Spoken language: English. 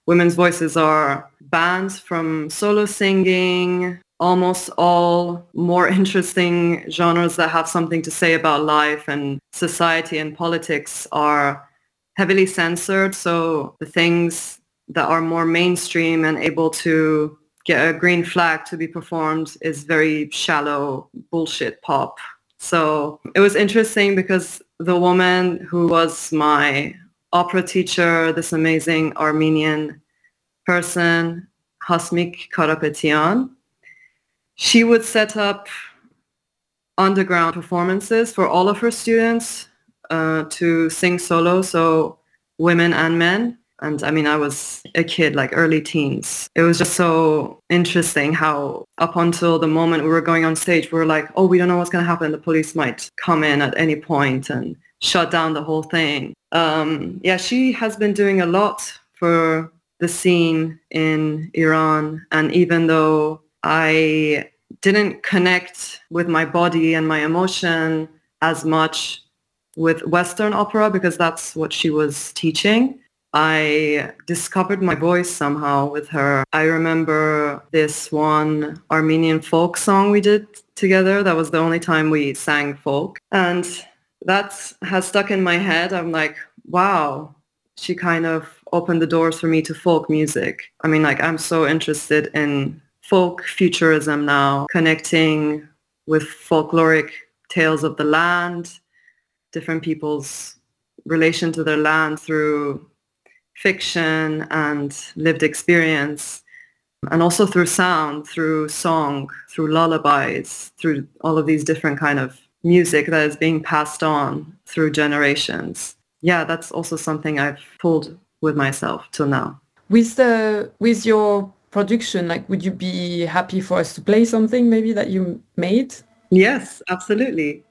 women's voices are banned from solo singing. Almost all more interesting genres that have something to say about life and society and politics are heavily censored. So the things that are more mainstream and able to get a green flag to be performed is very shallow bullshit pop. So it was interesting because the woman who was my opera teacher, this amazing Armenian person, Hasmik Karapetian, she would set up underground performances for all of her students to sing solo, so women and men. And I mean, I was a kid, like early teens. It was just so interesting how up until the moment we were going on stage, we were like, oh, we don't know what's going to happen. The police might come in at any point and shut down the whole thing. Yeah, she has been doing a lot for the scene in Iran. And even though I didn't connect with my body and my emotion as much with Western opera because that's what she was teaching, I discovered my voice somehow with her. I remember this one Armenian folk song we did together. That was the only time we sang folk. And that has stuck in my head. I'm like, wow, she kind of opened the doors for me to folk music. I mean, like, I'm so interested in folk futurism now, connecting with folkloric tales of the land, different people's relation to their land through fiction and lived experience, and also through sound, through song, through lullabies, through all of these different kind of music that is being passed on through generations. Yeah, that's also something I've pulled with myself till now. With your production, like, would you be happy for us to play something maybe that you made? Yes, absolutely.